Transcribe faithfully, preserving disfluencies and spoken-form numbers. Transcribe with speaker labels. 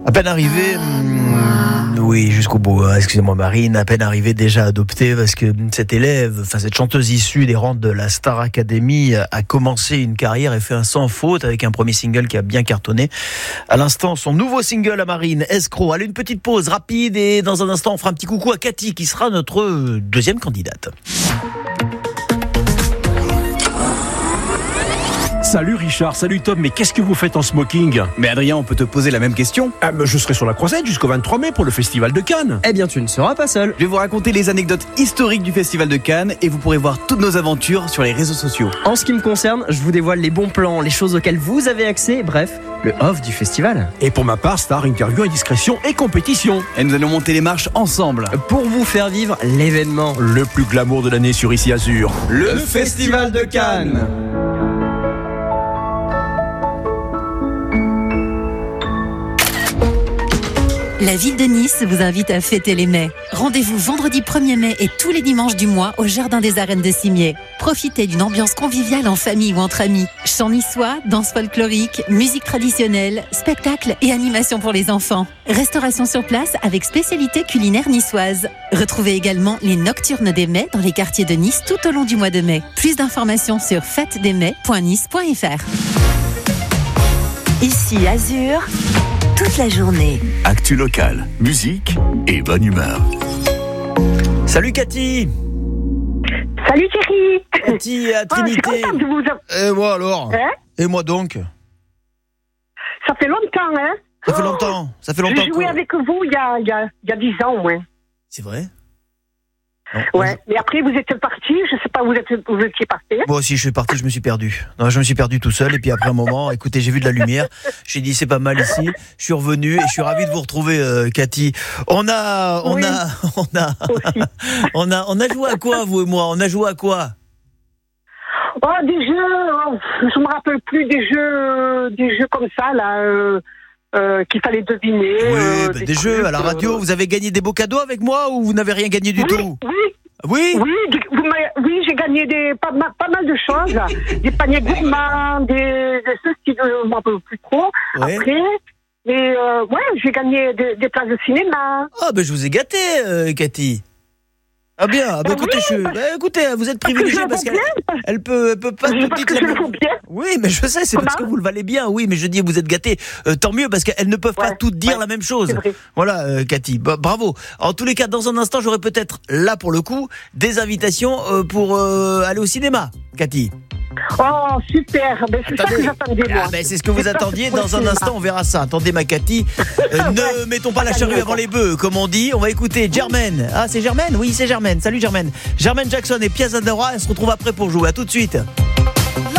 Speaker 1: À peine arrivé, hum, oui, jusqu'au bout, hein, excusez-moi Marine, à peine arrivé déjà adopté parce que cette élève, enfin cette chanteuse issue des rangs de la Star Academy a commencé une carrière et fait un sans faute avec un premier single qui a bien cartonné. À l'instant, son nouveau single à Marine, Escroc. Allez, une petite pause rapide et dans un instant, on fera un petit coucou à Cathy qui sera notre deuxième candidate.
Speaker 2: Salut Richard, salut Tom, mais qu'est-ce que vous faites en smoking ?
Speaker 3: Mais Adrien, on peut te poser la même question.
Speaker 2: Ah, bah, je serai sur la croisette jusqu'au vingt-trois mai pour le Festival de Cannes.
Speaker 4: Eh bien, tu ne seras pas seul.
Speaker 3: Je vais vous raconter les anecdotes historiques du Festival de Cannes et vous pourrez voir toutes nos aventures sur les réseaux sociaux.
Speaker 4: En ce qui me concerne, je vous dévoile les bons plans, les choses auxquelles vous avez accès, bref, le off du festival.
Speaker 2: Et pour ma part, star, interview, indiscrétion et compétition.
Speaker 3: Et nous allons monter les marches ensemble.
Speaker 4: Pour vous faire vivre l'événement.
Speaker 2: Le plus glamour de l'année sur Ici Azur.
Speaker 3: Le, le Festival de Cannes.
Speaker 5: La ville de Nice vous invite à fêter les mai. Rendez-vous vendredi premier mai et tous les dimanches du mois au Jardin des Arènes de Cimiez. Profitez d'une ambiance conviviale en famille ou entre amis. Chants niçois, danse folklorique, musique traditionnelle, spectacles et animations pour les enfants. Restauration sur place avec spécialité culinaire niçoise. Retrouvez également les nocturnes des mai dans les quartiers de Nice tout au long du mois de mai. Plus d'informations sur fête des mai point nice point f r.
Speaker 6: Ici Azur, toute la journée.
Speaker 7: Actu locale, musique et bonne humeur.
Speaker 1: Salut Cathy.
Speaker 8: Salut Thierry.
Speaker 1: Cathy à Trinité.
Speaker 8: Oh, je suis contente de vous avoir...
Speaker 1: Et moi alors
Speaker 8: hein?
Speaker 1: Et moi donc
Speaker 8: Ça fait longtemps, hein.
Speaker 1: Ça fait longtemps, ça fait longtemps.
Speaker 8: J'ai joué
Speaker 1: que...
Speaker 8: avec vous il y a, il y a, il y a dix ans au moins.
Speaker 1: C'est vrai?
Speaker 8: Non, ouais, mais après vous êtes parti, je sais pas où vous, êtes, où vous étiez parti.
Speaker 1: Moi aussi je suis parti, je me suis perdu. Non, je me suis perdu tout seul et puis après un moment, écoutez, j'ai vu de la lumière. J'ai dit c'est pas mal ici. Je suis revenu et je suis ravi de vous retrouver, euh, Cathy. On a, on
Speaker 8: oui.
Speaker 1: a, on a, on a, on a joué à quoi vous et moi? On a joué à quoi?
Speaker 8: Oh des jeux, oh, je me rappelle plus des jeux, des jeux comme ça là. Euh... Euh, qu'il fallait deviner.
Speaker 1: Oui,
Speaker 8: euh,
Speaker 1: bah, des,
Speaker 8: des
Speaker 1: jeux
Speaker 8: trucs,
Speaker 1: à la radio.
Speaker 8: Euh...
Speaker 1: Vous avez gagné des beaux cadeaux avec moi ou vous n'avez rien gagné du
Speaker 8: oui,
Speaker 1: tout?
Speaker 8: Oui.
Speaker 1: Oui.
Speaker 8: Oui, vous oui, j'ai gagné des pas, pas mal de choses, des paniers gourmands, des, des ceux qui ne m'en peuvent plus trop. Ouais. Après, et euh, ouais, j'ai gagné des, des places de cinéma.
Speaker 1: Ah ben je vous ai gâté, euh, Cathy. Ah bien, ah, bah,
Speaker 8: euh,
Speaker 1: écoutez,
Speaker 8: oui,
Speaker 1: je,
Speaker 8: parce...
Speaker 1: bah, écoutez, vous êtes privilégié parce, parce qu'elle bien. elle peut, elle peut pas
Speaker 8: tout
Speaker 1: dire
Speaker 8: la même.
Speaker 1: Oui, mais je sais, c'est Comment? Parce que vous le valez bien. Oui, mais je dis, vous êtes gâtés. Euh, tant mieux parce qu'elles ne peuvent ouais, pas toutes dire ouais, la même chose. Voilà, euh, Cathy. Bah, bravo. En tous les cas, dans un instant, j'aurai peut-être là pour le coup des invitations euh, pour euh, aller au cinéma, Cathy.
Speaker 8: Oh super, ben, c'est Attendez. ça que j'attendais moi.
Speaker 1: Ah, ben, c'est ce que vous attendiez. Dans un instant, on verra ça. Attendez, ma Cathy. Euh, ne mettons pas la charrue avant les bœufs, comme on dit. On va écouter Germaine. Ah, c'est Germaine? Oui, c'est Germaine. Salut Germaine. Germaine Jackson et Piazza Dora. Elle se retrouve après pour jouer. À tout de suite.